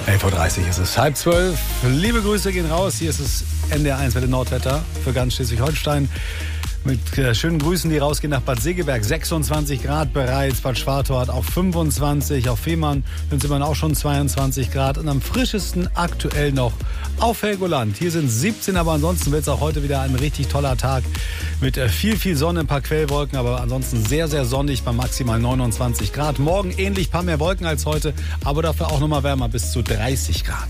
11.30 Uhr ist es, 11:30. Liebe Grüße gehen raus. Hier ist es NDR1 Welle Nordwetter für ganz Schleswig-Holstein. Mit schönen Grüßen, die rausgehen nach Bad Segeberg. 26 Grad bereits. Bad Schwartau hat auch 25. Auf Fehmarn sind es immerhin auch schon 22 Grad. Und am frischesten aktuell noch auf Helgoland. Hier sind 17, aber ansonsten wird es auch heute wieder ein richtig toller Tag. Mit viel Sonne, ein paar Quellwolken, aber ansonsten sehr, sehr sonnig bei maximal 29 Grad. Morgen ähnlich, ein paar mehr Wolken als heute, aber dafür auch nochmal wärmer, bis zu 30 Grad.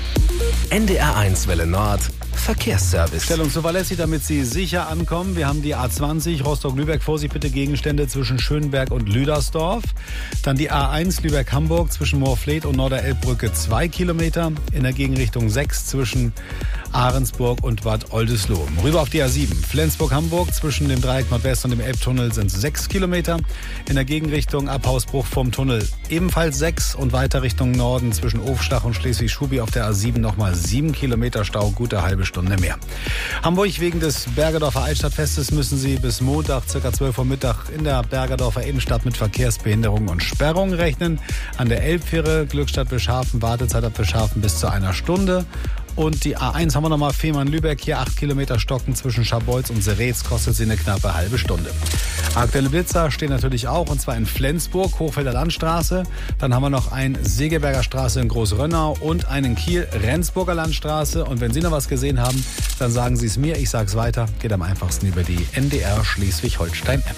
NDR1 Welle Nord Verkehrsservice. Stellung zuverlässig, damit Sie sicher ankommen. Wir haben die A20 Rostock-Lübeck. Vorsicht bitte, Gegenstände zwischen Schönberg und Lüdersdorf. Dann die A1 Lübeck-Hamburg zwischen Moorfleet und Norderelbbrücke 2 Kilometer. In der Gegenrichtung 6 zwischen Ahrensburg und Bad Oldesloe. Rüber auf die A7 Flensburg-Hamburg zwischen dem Dreieck Nordwest und dem Elbtunnel sind 6 Kilometer. In der Gegenrichtung ab Hausbruch vom Tunnel ebenfalls 6 und weiter Richtung Norden zwischen Ofschlach und Schleswig-Schubi auf der A7 nochmal 7 Kilometer Stau, gute halbe Stunde mehr. Hamburg, wegen des Bergedorfer Altstadtfestes müssen Sie bis Montag ca. 12 Uhr Mittag in der Bergedorfer Innenstadt mit Verkehrsbehinderungen und Sperrungen rechnen. An der Elbfähre Glückstadt-Wischhafen, Wartezeit ab Wischhafen bis zu 1 Stunde. Und die A1 haben wir nochmal Fehmarn-Lübeck, hier 8 Kilometer Stocken zwischen Scharbeutz und Seretz, kostet sie eine knappe halbe Stunde. Aktuelle Blitzer stehen natürlich auch, und zwar in Flensburg, Hochfelder Landstraße. Dann haben wir noch einen Segeberger Straße in Großrönnau und einen Kiel, Rendsburger Landstraße. Und wenn Sie noch was gesehen haben, dann sagen Sie es mir, ich sage es weiter. Geht am einfachsten über die NDR Schleswig-Holstein-App.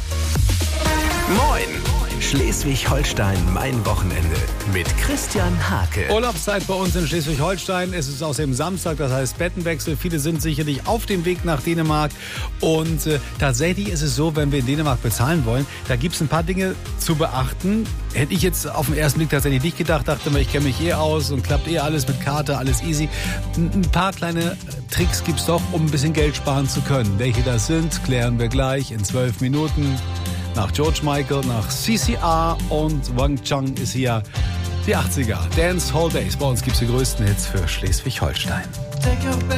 Moin! Schleswig-Holstein, mein Wochenende mit Christian Hake. Urlaubszeit bei uns in Schleswig-Holstein. Es ist außerdem Samstag, das heißt Bettenwechsel. Viele sind sicherlich auf dem Weg nach Dänemark. Und tatsächlich ist es so, wenn wir in Dänemark bezahlen wollen, da gibt es ein paar Dinge zu beachten. Hätte ich jetzt auf den ersten Blick tatsächlich nicht gedacht, dachte mir, ich kenne mich aus und klappt alles mit Karte, alles easy. Ein paar kleine Tricks gibt es doch, um ein bisschen Geld sparen zu können. Welche das sind, klären wir gleich in 12 Minuten. Nach George Michael, nach CCR und Wang Chang ist hier die 80er. Dance Hall Days. Bei uns gibt es die größten Hits für Schleswig-Holstein.